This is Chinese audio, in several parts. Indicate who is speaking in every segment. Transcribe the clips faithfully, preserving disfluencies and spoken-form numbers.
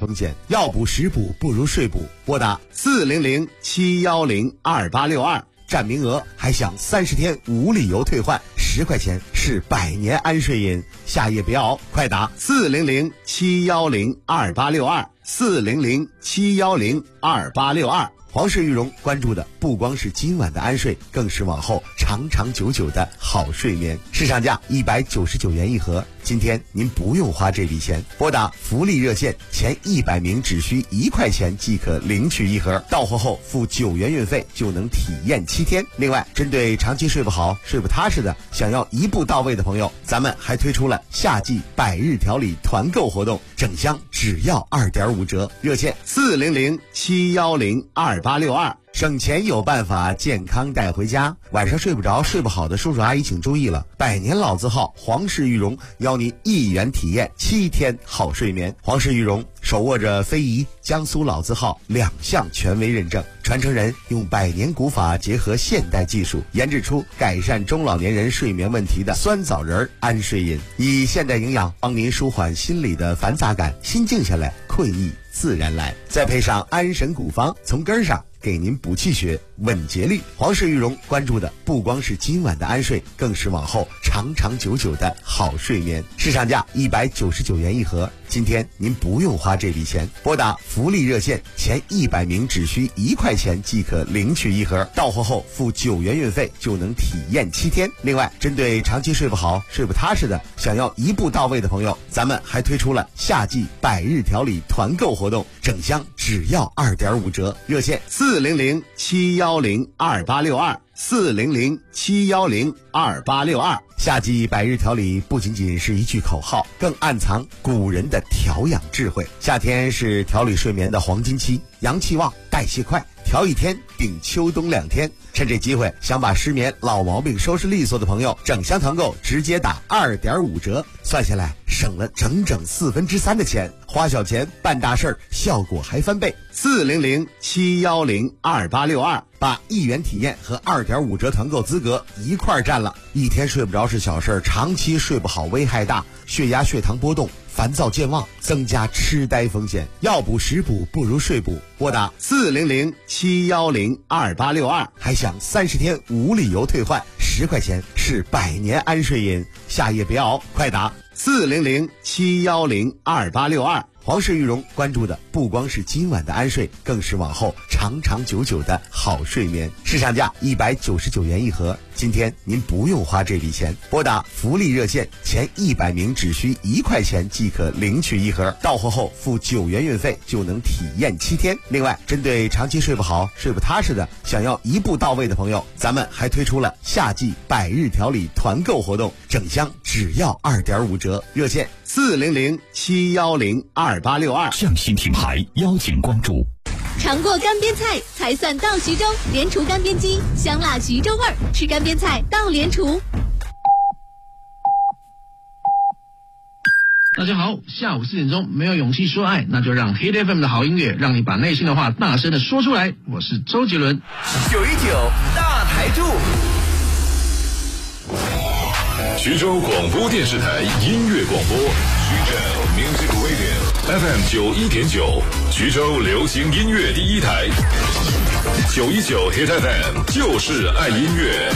Speaker 1: 风险。药补食补不如睡补，拨打四零零七幺零二八六二，占名额还享三十天无理由退换，十块钱是百年安睡饮。夏夜别熬，快打四零零七幺零二八六二，四零零七幺零二八六二。皇氏玉荣关注的不光是今晚的安睡，更是往后长长久久的好睡眠。市场价一百九十九元一盒，今天您不用花这笔钱，拨打福利热线，前一百名只需一块钱即可领取一盒，到货后付九元运费就能体验七天。另外，针对长期睡不好、睡不踏实的，想要一步到位的朋友，咱们还推出了夏季百日调理团购活动，整箱只要二点五折，热线四零零七幺零二八六二。省钱有办法，健康带回家。晚上睡不着、睡不好的叔叔阿姨请注意了，百年老字号皇氏玉荣邀您一元体验七天好睡眠。皇氏玉荣手握着非遗、江苏老字号两项权威认证，传承人用百年古法结合现代技术，研制出改善中老年人睡眠问题的酸枣仁安睡饮，以现代营养帮您舒缓心理的繁杂感，心静下来，困意自然来。再配上安神古方，从根上给您补气血、稳节律。皇氏玉荣关注的不光是今晚的安睡，更是往后长长久久的好睡眠。市场价一百九十九元一盒，今天您不用花这笔钱，拨打福利热线，前一百名只需一块钱即可领取一盒，到货后付九元运费就能体验七天。另外，针对长期睡不好、睡不踏实的，想要一步到位的朋友，咱们还推出了夏季百日调理团购活动，整箱只要二点五折，热线四零零七幺零二八六二，四零零七幺零二八六二。夏季百日调理不仅仅是一句口号，更暗藏古人的调养智慧。夏天是调理睡眠的黄金期，阳气旺，代谢快，调一天顶秋冬两天。趁这机会，想把失眠老毛病收拾利索的朋友，整箱团购直接打二点五折，算下来省了整整四分之三的钱，花小钱办大事儿，效果还翻倍。四零零七幺零二八六二，把一元体验和二点五折团购资格一块儿占了。一天睡不着是小事，长期睡不好危害大，血压、血糖波动，烦躁健忘，增加痴呆风险。药补食补不如睡补，拨打四零零七幺零二八六二，还享三十天无理由退换，十块钱是百年安睡饮。夏夜别熬，快打四零零七幺零二八六二。皇氏玉荣关注的不光是今晚的安睡，更是往后长长久久的好睡眠。市场价一百九十九元一盒，今天您不用花这笔钱，拨打福利热线，前一百名只需一块钱即可领取一盒，到货后付九元运费就能体验七天。另外，针对长期睡不好、睡不踏实的，想要一步到位的朋友，咱们还推出了夏季百日调理团购活动，整箱只要二点五折，热线四零零七幺零二八六二。
Speaker 2: 匠心品牌邀请关注。
Speaker 3: 尝过干煸菜才算到徐州，莲厨干煸鸡，香辣徐州味儿，吃干煸菜到莲厨。
Speaker 4: 大家好，下午四点钟没有勇气说爱，那就让 Hit F M 的好音乐让你把内心的话大声的说出来。我是周杰伦。
Speaker 5: 九一九大台柱，
Speaker 6: 徐州广播电视台音乐广播，徐州 Music Radio F M 九一点九，徐州流行音乐第一台。九一九 Hit F M 就是爱音乐。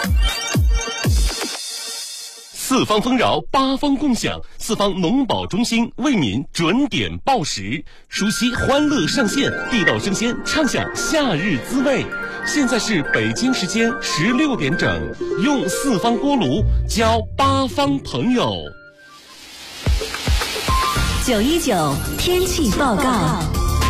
Speaker 7: 四方丰饶，八方共享，四方农保中心为您准点报时，熟悉欢乐上线，地道生鲜，畅享夏日滋味。现在是北京时间十六点整，用四方锅炉交八方朋友。
Speaker 3: 九一九天气报告。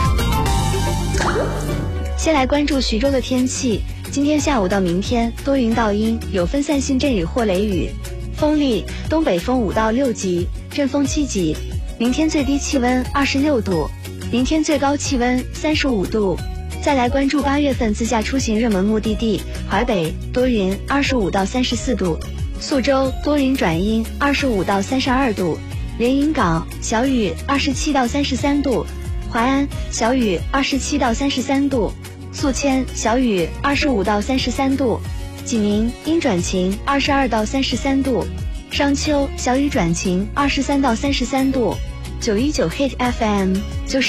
Speaker 3: 先来关注徐州的天气，今天下午到明天多云到阴，有分散性阵雨或雷雨。风力东北风五到六级，阵风七级。明天最低气温二十六度，明天最高气温三十五度。再来关注八月份自驾出行热门目的地，淮北多云二十五到三十四度，宿州多云转阴二十五到三十二度，连云港小雨二十七到三十三度，淮安小雨二十七到三十三度，宿迁小雨二十五到三十三度，济宁阴转晴二十二到三十三度，商丘小雨转晴二十三到三十三度。九一九 Hit F M 就是